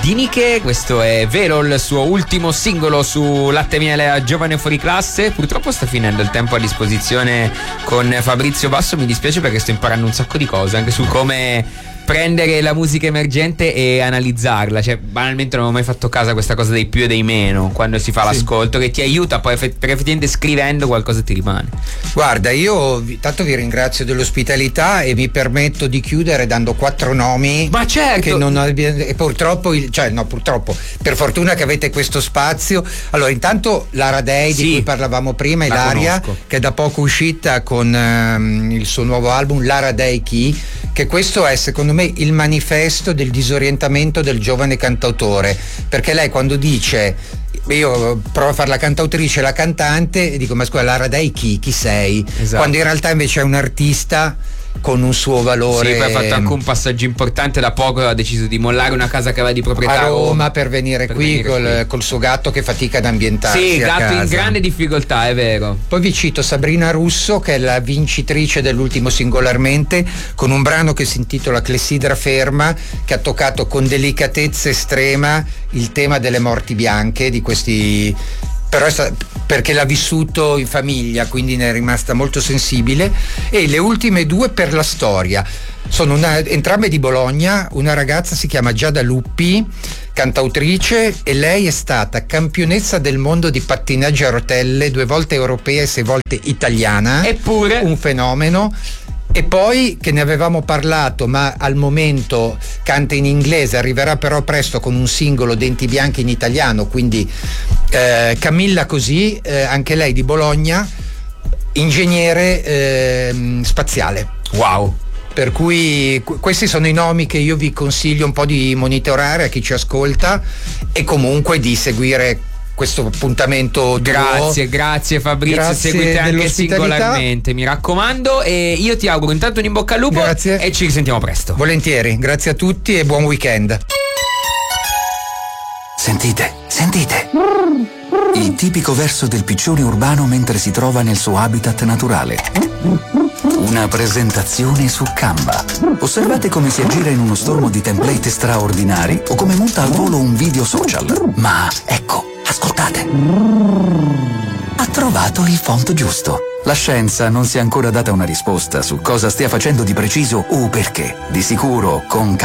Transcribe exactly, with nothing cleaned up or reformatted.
Diniche. Questo è Velo, il suo ultimo singolo su Latte Miele a Giovane Fuori Classe. Purtroppo sta finendo il tempo a disposizione con Fabrizio Basso, mi dispiace perché sto imparando un sacco di cose anche su come prendere la musica emergente e analizzarla. Cioè, banalmente non ho mai fatto caso a questa cosa dei più e dei meno quando si fa sì. l'ascolto, che ti aiuta poi, perché effettivamente scrivendo qualcosa ti rimane. Guarda, io tanto vi ringrazio dell'ospitalità e mi permetto di chiudere dando quattro nomi. Ma certo! Che non abbiamo, e purtroppo, il, cioè no, purtroppo, per fortuna che avete questo spazio. Allora, intanto Lara Day, sì, di cui parlavamo prima, Ilaria, che è da poco uscita con um, il suo nuovo album Lara Day Chi, che questo è secondo me il manifesto del disorientamento del giovane cantautore, perché lei quando dice, io provo a fare la cantautrice, la cantante, e dico ma scusa, Lara Day chi? Chi sei? Esatto. Quando in realtà invece è un artista con un suo valore. Sì, poi ha fatto anche un passaggio importante, da poco ha deciso di mollare una casa che aveva di proprietà a Roma per venire per qui, venire col, qui col suo gatto che fatica ad ambientarsi. Sì, a gatto casa. In grande difficoltà, è vero. Poi vi cito Sabrina Russo, che è la vincitrice dell'ultimo Singolarmente, con un brano che si intitola Clessidra Ferma, che ha toccato con delicatezza estrema il tema delle morti bianche, di questi, però perché l'ha vissuto in famiglia, quindi ne è rimasta molto sensibile. E le ultime due per la storia sono una, entrambe di Bologna. Una ragazza si chiama Giada Luppi, cantautrice, e lei è stata campionessa del mondo di pattinaggio a rotelle, due volte europea e sei volte italiana. Eppure un fenomeno. E poi, che ne avevamo parlato, ma al momento canta in inglese, arriverà però presto con un singolo Denti Bianchi in italiano, quindi eh, Camilla Così, eh, anche lei di Bologna, ingegnere eh, spaziale. Wow. Per cui questi sono i nomi che io vi consiglio un po' di monitorare a chi ci ascolta, e comunque di seguire questo appuntamento. Grazie, tuo. Grazie Fabrizio, grazie seguite anche Singolarmente, mi raccomando, e io ti auguro intanto un in bocca al lupo. Grazie. E ci risentiamo presto. Volentieri, grazie a tutti e buon weekend. Sentite, sentite. Il tipico verso del piccione urbano mentre si trova nel suo habitat naturale. Una presentazione su Canva. Osservate come si aggira in uno stormo di template straordinari o come monta al volo un video social. Ma ecco, ascoltate. Ha trovato il font giusto. La scienza non si è ancora data una risposta su cosa stia facendo di preciso o perché. Di sicuro, con